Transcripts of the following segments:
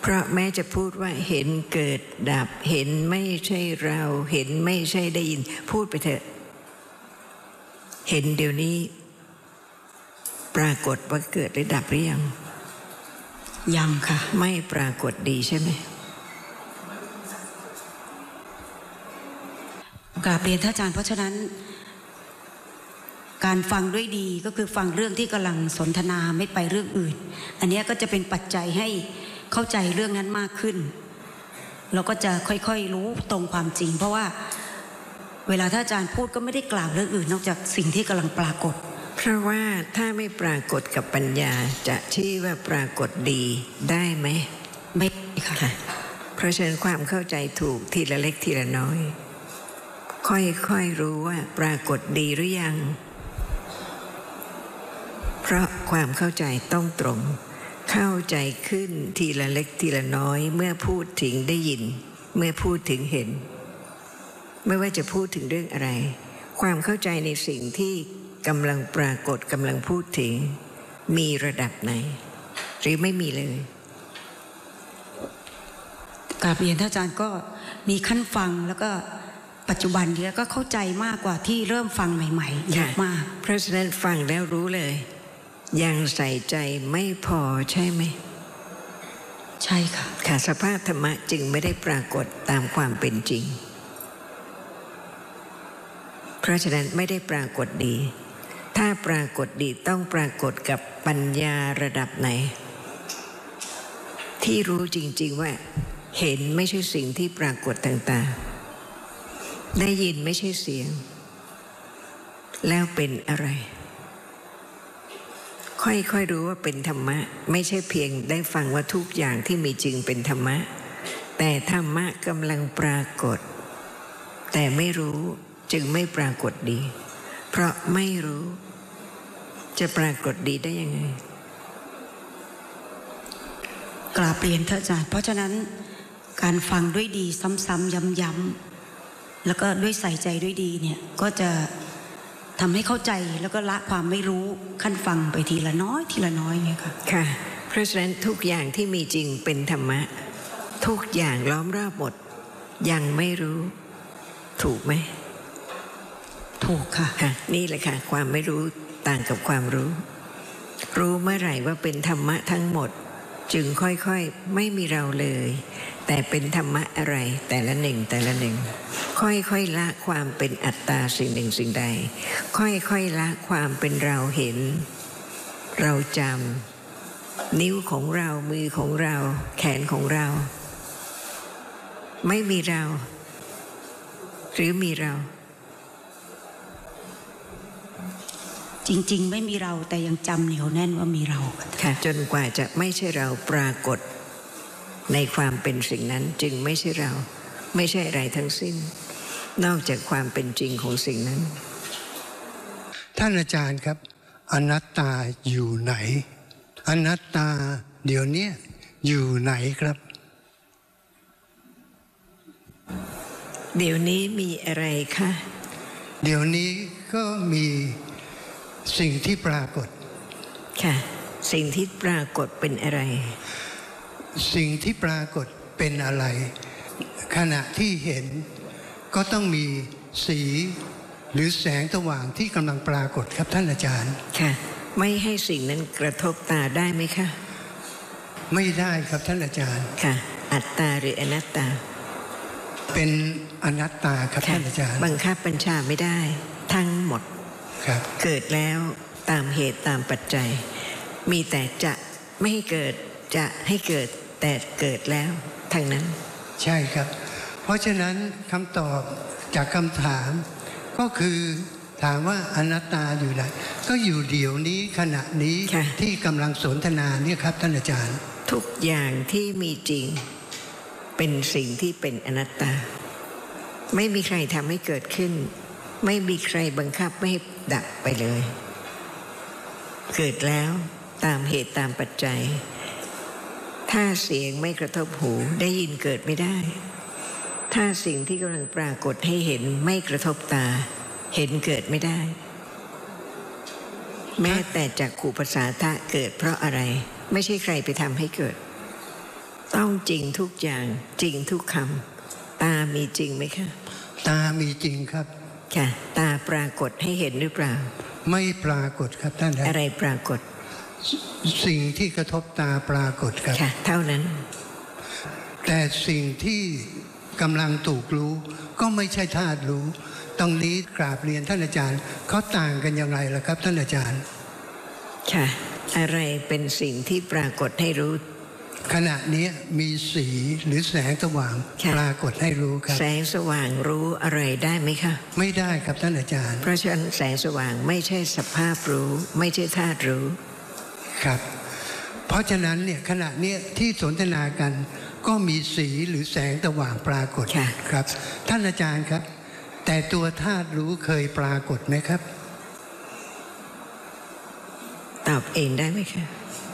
ราะแม้จะพูดว่าเห็นเกิดดับเห็นไม่ใช่เราเห็นไม่ใช่ได้ยินพูดไปเถอะเห็นเดี๋ยวนี้ปรากฏว่าเกิดหรือดับหรือยังค่ะไม่ปรากฏดีใช่ไหมกราบเรียนท่านอาจารย์เพราะฉะนั้นการฟังด้วยดีก็คือฟังเรื่องที่กำลังสนทนาไม่ไปเรื่องอื่นอันนี้ก็จะเป็นปัจจัยให้เข้าใจเรื่องนั้นมากขึ้นเราก็จะค่อยๆรู้ตรงความจริงเพราะว่าเวลาท่านอาจารย์พูดก็ไม่ได้กล่าวเรื่องอื่นนอกจากสิ่งที่กำลังปรากฏเพราะว่าถ้าไม่ปรากฏกับปัญญาจะชื่อว่าปรากฏดีได้ไหมไม่ค่ะเพราะฉะนั้นความเข้าใจถูกทีละเล็กทีละน้อยค่อยๆรู้ว่าปรากฏดีหรือยังเพราะความเข้าใจต้องตรงเข้าใจขึ้นทีละเล็กทีละน้อยเมื่อพูดถึงได้ยินเมื่อพูดถึงเห็นไม่ว่าจะพูดถึงเรื่องอะไรความเข้าใจในสิ่งที่กำลังปรากฏกำลังพูดถึงมีระดับไหนหรือไม่มีเลยกราบเรียนท่านอาจารย์ก็มีขั้นฟังแล้วก็ปัจจุบันนี้ก็เข้าใจมากกว่าที่เริ่มฟังใหม่ๆเยอะมากเพราะฉะนั้นฟังแล้วรู้เลยยังใส่ใจไม่พอใช่ไหมใช่ค่ะค่ะสภาพธรรมะจึงไม่ได้ปรากฏตามความเป็นจริงเพราะฉะนั้นไม่ได้ปรากฏดีถ้าปรากฏดีต้องปรากฏกับปัญญาระดับไหนที่รู้จริงๆว่าเห็นไม่ใช่สิ่งที่ปรากฏต่างๆได้ยินไม่ใช่เสียงแล้วเป็นอะไรค่อยๆรู้ว่าเป็นธรรมะไม่ใช่เพียงได้ฟังว่าทุกอย่างที่มีจริงเป็นธรรมะแต่ธรรมะกำลังปรากฏแต่ไม่รู้จึงไม่ปรากฏดีเพราะไม่รู้จะปรากฏดีได้ยังไงกราบเรียนท่านอาจารย์เพราะฉะนั้นการฟังด้วยดีซ้ำๆย้ำๆแล้วก็ด้วยใส่ใจด้วยดีเนี่ยก็จะทำให้เข้าใจแล้วก็ละความไม่รู้ขั้นฟังไปทีละน้อยทีละน้อยไงค่ะค่ะเพราะฉะนั้นทุกอย่างที่มีจริงเป็นธรรมะทุกอย่างล้อมรอบหมดยังไม่รู้ถูกไหมถูกค่ะนี่แหละค่ะความไม่รู้ต่างกับความรู้รู้เมื่อไหร่ว่าเป็นธรรมะทั้งหมดจึงค่อยๆไม่มีเราเลยแต่เป็นธรรมะอะไรแต่ละหนึ่งแต่ละหนึ่งค่อยๆละความเป็นอัตตาสิ่งหนึ่งสิ่งใดค่อยๆละความเป็นเราเห็นเราจำนิ้วของเรามือของเราแขนของเราไม่มีเราหรือมีเราจริงๆไม่มีเราแต่ยังจำเหนียวแน่นว่ามีเราค่ะจนกว่าจะไม่ใช่เราปรากฏในความเป็นสิ่งนั้นจึงไม่ใช่เราไม่ใช่อะไรทั้งสิ้นนอกจากความเป็นจริงของสิ่งนั้นท่านอาจารย์ครับอนัตตาอยู่ไหนอนัตตาเดี๋ยวนี้อยู่ไหนครับเดี๋ยวนี้มีอะไรคะเดี๋ยวนี้ก็มีสิ่งที่ปรากฏค่ะสิ่งที่ปรากฏเป็นอะไรสิ่งที่ปรากฏเป็นอะไรขณะที่เห็นก็ต้องมีสีหรือแสงสว่างที่กำลังปรากฏครับท่านอาจารย์ค่ะไม่ให้สิ่งนั้นกระทบตาได้ไหมคะไม่ได้ครับท่านอาจารย์ค่ะอัตตาหรืออนัตตาเป็นอนัตตาครับท่านอาจารย์บังคับบัญชาไม่ได้ทั้งหมดครับเกิดแล้วตามเหตุตามปัจจัยมีแต่จะไม่ให้เกิดจะให้เกิดแต่เกิดแล้วทั้งนั้นใช่ครับเพราะฉะนั้นคำตอบจากคำถามก็คือถามว่าอนัตตาอยู่ไหนก็อยู่เดี๋ยวนี้ขณะนี้ที่กำลังสนทนาเนี่ยครับท่านอาจารย์ทุกอย่างที่มีจริงเป็นสิ่งที่เป็นอนัตตาไม่มีใครทำให้เกิดขึ้นไม่มีใครบังคับไม่ให้ดับไปเลยเกิดแล้วตามเหตุตามปัจจัยถ้าเสียงไม่กระทบหูได้ยินเกิดไม่ได้ถ้าสิ่งที่กำลังปรากฏให้เห็นไม่กระทบตาเห็นเกิดไม่ได้แม้แต่จักขุปัสสาทะเกิดเพราะอะไรไม่ใช่ใครไปทำให้เกิดตต้องจริงทุกอย่างจริงทุกคำตามีจริงไหมคะตามีจริงครับค่ะตาปรากฏให้เห็นหรือเปล่าไม่ปรากฏครับท่านอะไรปรากฏสิ่งที่กระทบตาปรากฏครับค่ะเท่านั้นแต่สิ่งที่กำลังถูกรู้ก็ไม่ใช่ธาตุรู้ตรงนี้กราบเรียนท่านอาจารย์เขาต่างกันอย่างไรล่ะครับท่านอาจารย์ค่ะอะไรเป็นสิ่งที่ปรากฏให้รู้ขณะนี้มีสีหรือแสงสว่างปรากฏให้รู้ครับแสงสว่างรู้อะไรได้ไหมคะไม่ได้ครับท่านอาจารย์เพราะฉะนั้นแสงสว่างไม่ใช่สภาพรู้ไม่ใช่ธาตุรู้ครับเพราะฉะนั้นเนี่ยขณะนี้ที่สนทนากันก็มีสีหรือแสงสว่างปรากฏครับท่านอาจารย์ครับแต่ตัวธาตุรู้เคยปรากฏไหมครับตอบเองได้ไหมคะ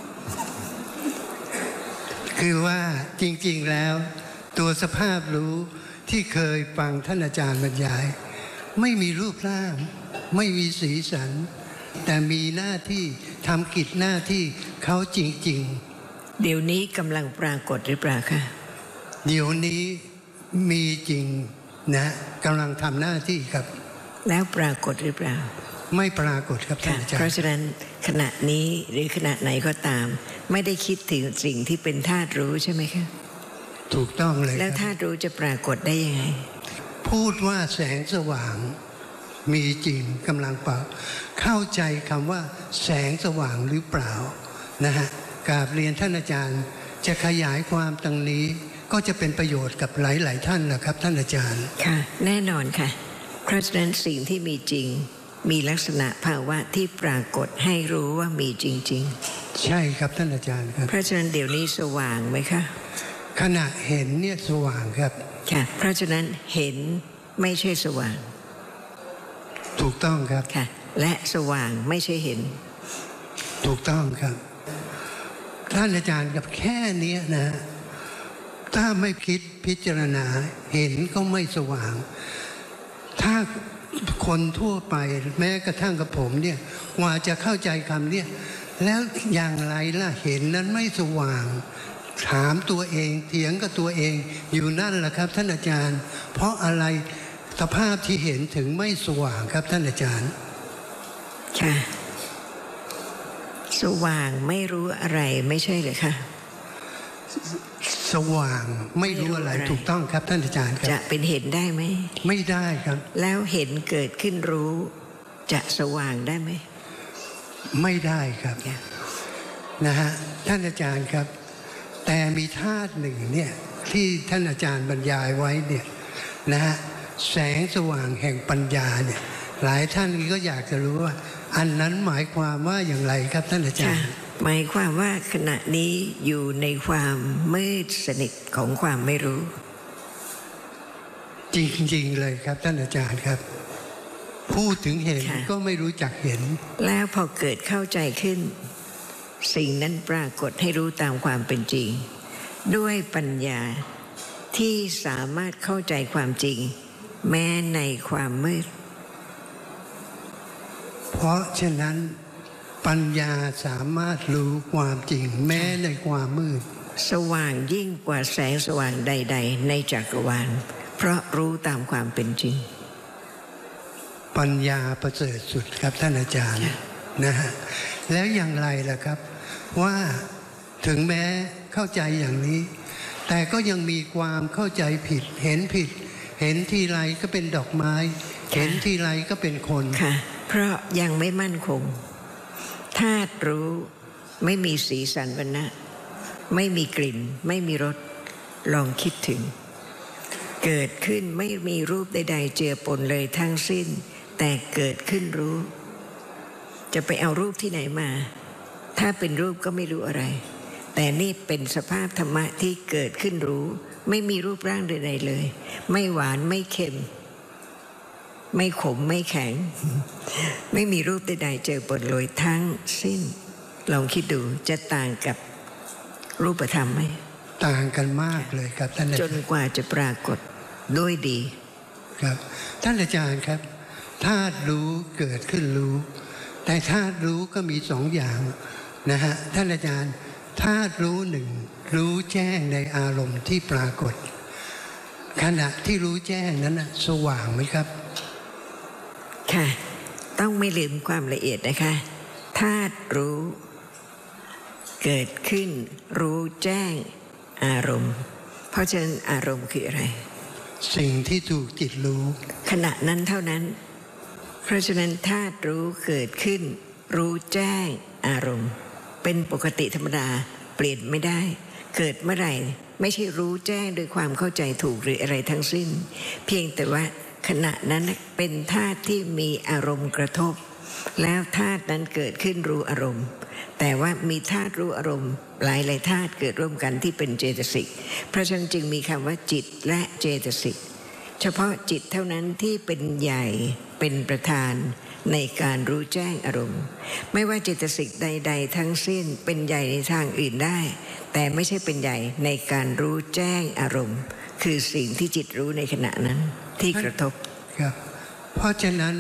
คือว่าจริงๆแล้วตัวสภาพรู้ที่เคยฟังท่านอาจารย์บรรยายไม่มีรูปร่างไม่มีสีสันแต่มีหน้าที่ทำกิจหน้าที่เขาจริงๆเดี๋ยวนี้กำลังปรากฏหรือเปล่าคะเดี๋ยวนี้มีจริงนะกำลังทำหน้าที่ครับแล้วปรากฏหรือเปล่าไม่ปรากฏครับท่านอาจารย์เพราะฉะนั้นขณะนี้หรือขณะไหนก็ตามไม่ได้คิดถึงสิ่งที่เป็นธาตุรู้ใช่ไหมคะถูกต้องเลยแล้วธาตุรู้จะปรากฏได้ยังไงพูดว่าแสงสว่างมีจริงกำลังเปล่าเข้าใจคำว่าแสงสว่างหรือเปล่านะฮะกราบเรียนท่านอาจารย์จะขยายความตรงนี้ก็จะเป็นประโยชน์กับหลายๆท่านนะครับท่านอาจารย์ค่ะแน่นอนค่ะเพราะฉะนั้นสิ่งที่มีจริงมีลักษณะภาวะที่ปรากฏให้รู้ว่ามีจริงๆใช่ครับท่านอาจารย์ครับเพราะฉะนั้นเดี๋ยวนี้สว่างไหมคะขณะเห็นเนี่ยสว่างครับค่ะเพราะฉะนั้นเห็นไม่ใช่สว่างถูกต้องครับค่ะและสว่างไม่ใช่เห็นถูกต้องครับท่านอาจารย์กับแค่นี้นะถ้าไม่คิดพิจารณาเห็นก็ไม่สว่างถ้าคนทั่วไปแม้กระทั่งกับผมเนี่ยกว่าจะเข้าใจคำเนี่ยแล้วอย่างไรล่ะเห็นนั้นไม่สว่างถามตัวเองเถียงกับตัวเองอยู่นั่นแหละครับท่านอาจารย์เพราะอะไรสภาพที่เห็นถึงไม่สว่างครับท่านอาจารย์ค่ะสว่างไม่รู้อะไรไม่ใช่เหรอคะสว่างไม่รู้อะไรถูกต้องครับท่านอาจารย์ครับจะเป็นเห็นได้ไหมไม่ได้ครับแล้วเห็นเกิดขึ้นรู้จะสว่างได้ไหมไม่ได้ครับนะฮะท่านอาจารย์ครับแต่มีธาตุหนึ่งเนี่ยที่ท่านอาจารย์บรรยายไว้เนี่ยนะฮะแสงสว่างแห่งปัญญาเนี่ยหลายท่านก็อยากจะรู้ว่าอันนั้นหมายความว่าอย่างไรครับท่านอาจารย์หมายความว่าขณะนี้อยู่ในความมืดสนิทของความไม่รู้จริงๆเลยครับท่านอาจารย์ครับพูดถึงเห็นก็ไม่รู้จักเห็นแล้วพอเกิดเข้าใจขึ้นสิ่งนั้นปรากฏให้รู้ตามความเป็นจริงด้วยปัญญาที่สามารถเข้าใจความจริงแม้ในความมืดเพราะฉะนั้นปัญญาสามารถรู้ความจริงแม้ในความมืดสว่างยิ่งกว่าแสงสว่างใดๆในจักรวาลเพราะรู้ตามความเป็นจริงปัญญาประเสริฐสุดครับท่านอาจารย์นะฮะแล้วอย่างไรล่ะครับว่าถึงแม้เข้าใจอย่างนี้แต่ก็ยังมีความเข้าใจผิดเห็นผิดเห็นทีไรก็เป็นดอกไม้เห็นทีไรก็เป็นคนค่ะเพราะยังไม่มั่นคงธาตุรู้ไม่มีสีสันวรรณะไม่มีกลิ่นไม่มีรสลองคิดถึงเกิดขึ้นไม่มีรูปใดๆเจือปนเลยทั้งสิ้นแต่เกิดขึ้นรู้จะไปเอารูปที่ไหนมาถ้าเป็นรูปก็ไม่รู้อะไรแต่นี่เป็นสภาพธรรมะที่เกิดขึ้นรู้ไม่มีรูปร่างใดๆเลยไม่หวานไม่เค็มไม่ขมไม่แข็งไม่มีรูปใดๆเจอปนเลยทั้งสิ้นลองคิดดูจะต่างกับรูปธรรมไหมต่างกันมากเลยครับท่านอาจารย์จนกว่าจะปรากฏด้วยดีครับท่านอาจารย์ครับธาตุรู้เกิดขึ้นรู้แต่ธาตุรู้ก็มีสองอย่างนะฮะท่านอาจารย์ธาตุรู้หนึ่งรู้แจ้งในอารมณ์ที่ปรากฏขณะที่รู้แจ้งนั้นนะสว่างไหมครับค่ะต้องไม่ลืมความละเอียดนะคะธาตุรู้เกิดขึ้นรู้แจ้งอารมณ์เพราะฉะนั้นอารมณ์คืออะไรสิ่งที่ถูกจิตรู้ขณะนั้นเท่านั้นเพราะฉะนั้นธาตุรู้เกิดขึ้นรู้แจ้งอารมณ์เป็นปกติธรรมดาเปลี่ยนไม่ได้เกิดเมื่อไหร่ไม่ใช่รู้แจ้งโดยความเข้าใจถูกหรืออะไรทั้งสิ้นเพียงแต่ว่าขณะนั้นเป็นธาตุที่มีอารมณ์กระทบแล้วธาตุนั้นเกิดขึ้นรู้อารมณ์แต่ว่ามีธาตุรู้อารมณ์หลายธาตุเกิดร่วมกันที่เป็นเจตสิกเพราะฉะนั้นจึงมีคำว่าจิตและเจตสิกเฉพาะจิตเท่านั้นที่เป็นใหญ่เป็นประธานในการรู้แจ้งอารมณ์ไม่ว่าเจตสิกใดๆทั้งสิ้นเป็นใหญ่ในทางอื่นได้แต่ไม่ใช่เป็นใหญ่ในการรู้แจ้งอารมณ์คือสิ่งที่จิตรู้ในขณะนั้นที่กระทบครับเพราะฉะนั้น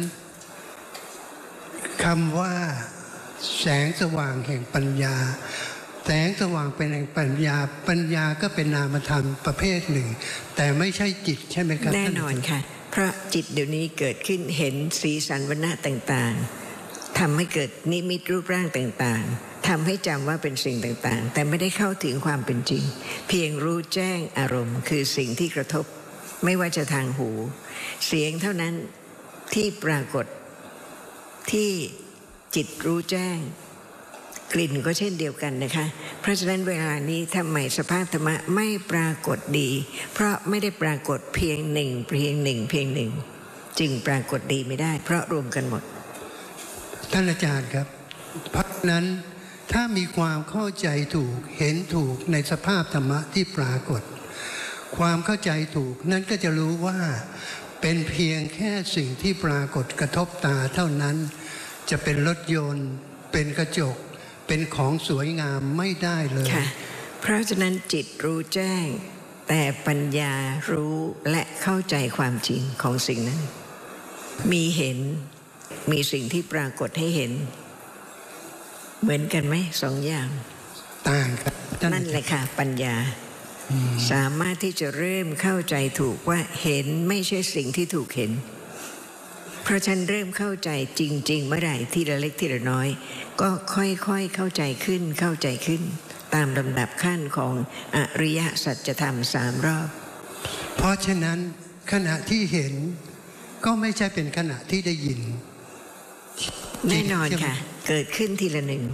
คำว่าแสงสว่างแห่งปัญญาแสงสว่างเป็นแห่งปัญญาปัญญาก็เป็นนามธรรมประเภทหนึ่งแต่ไม่ใช่จิตใช่ไหมครับแน่นอนค่ะเพราะจิตเดี๋ยวนี้เกิดขึ้นเห็นสีสันวรรณะต่างๆทำให้เกิดนิมิตรูปร่างต่างๆทำให้จำว่าเป็นสิ่งต่างๆแต่ไม่ได้เข้าถึงความเป็นจริงเพียงรู้แจ้งอารมณ์คือสิ่งที่กระทบไม่ว่าจะทางหูเสียงเท่านั้นที่ปรากฏที่จิตรู้แจ้งกลิ่นก็เช่นเดียวกันนะคะเพราะฉะนั้นเวลานี้ทำไมสภาพธรรมะไม่ปรากฏดีเพราะไม่ได้ปรากฏเพียงหนึ่งจึงปรากฏดีไม่ได้เพราะรวมกันหมดท่านอาจารย์ครับเพราะนั้นถ้ามีความเข้าใจถูกเห็นถูกในสภาพธรรมะที่ปรากฏความเข้าใจถูกนั้นก็จะรู้ว่าเป็นเพียงแค่สิ่งที่ปรากฏกระทบตาเท่านั้นจะเป็นรถยนต์เป็นกระจกเป็นของสวยงามไม่ได้เลยเพราะฉะนั้นจิตรู้แจ้งแต่ปัญญารู้และเข้าใจความจริงของสิ่งนั้นมีเห็นมีสิ่งที่ปรากฏให้เห็นเหมือนกันไหมสองอย่างต่างกันนั่นแหละค่ะปัญญาสามารถที่จะเริ่มเข้าใจถูกว่าเห็นไม่ใช่สิ่งที่ถูกเห็นเพราะฉันเริ่มเข้าใจจริงๆเมื่อไหร่ทีละเล็กทีละน้อยก็ค่อยๆเข้าใจขึ้นตามลำดับขั้นของอริยสัจธรรม3 รอบเพราะฉะนั้นขณะที่เห็นก็ไม่ใช่เป็นขณะที่ได้ยินแน่นอนค่ะเกิดขึ้นทีละหนึ่ง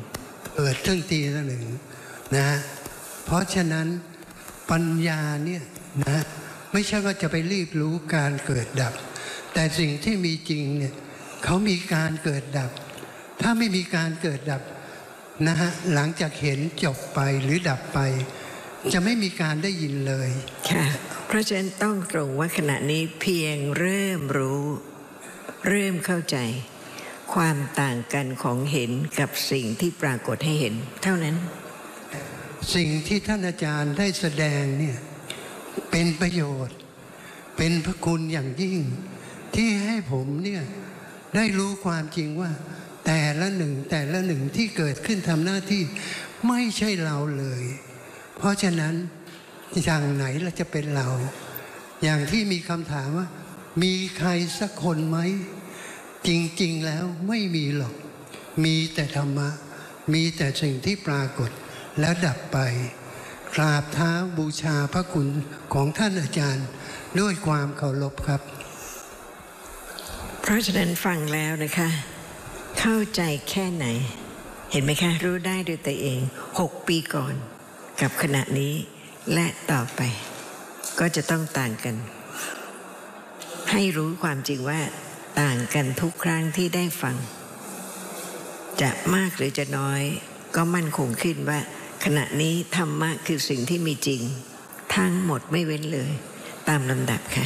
นะเพราะฉะนั้นปัญญาเนี่ยนะไม่ใช่ว่าจะไปรีบรู้การเกิดดับแต่สิ่งที่มีจริงเนี่ยเขามีการเกิดดับถ้าไม่มีการเกิดดับนะฮะหลังจากเห็นจบไปหรือดับไปจะไม่มีการได้ยินเลยค่ะเพราะฉะนั้นต้องตรงว่าขณะนี้เพียงเริ่มรู้เริ่มเข้าใจความต่างกันของเห็นกับสิ่งที่ปรากฏให้เห็นเท่านั้นสิ่งที่ท่านอาจารย์ได้แสดงเนี่ยเป็นประโยชน์เป็นพระคุณอย่างยิ่งที่ให้ผมเนี่ยได้รู้ความจริงว่าแต่ละหนึ่งที่เกิดขึ้นทำหน้าที่ไม่ใช่เราเลยเพราะฉะนั้นอย่างไหนเราจะเป็นเราอย่างที่มีคำถามว่ามีใครสักคนไหมจริงๆแล้วไม่มีหรอกมีแต่ธรรมะมีแต่สิ่งที่ปรากฏแล้วดับไปกราบเท้าบูชาพระคุณของท่านอาจารย์ด้วยความเคารพครับเพราะฉะนั้นฟังแล้วนะคะเข้าใจแค่ไหนเห็นไหมคะรู้ได้ด้วยตัวเอง6 ปีก่อนกับขณะนี้และต่อไปก็จะต้องต่างกันให้รู้ความจริงว่าต่างกันทุกครั้งที่ได้ฟังจะมากหรือจะน้อยก็มั่นคงขึ้นว่าขณะนี้ธรรมะคือสิ่งที่มีจริงทั้งหมดไม่เว้นเลยตามลำดับค่ะ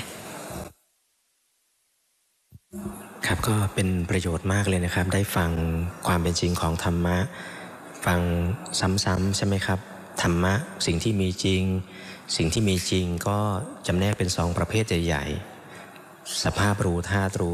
ครับก็เป็นประโยชน์มากเลยนะครับได้ฟังความเป็นจริงของธรรมะฟังซ้ำๆใช่ไหมครับธรรมะสิ่งที่มีจริงสิ่งที่มีจริงก็จำแนกเป็น2 ประเภทใหญ่ๆสภาพรู้ธาตุรู้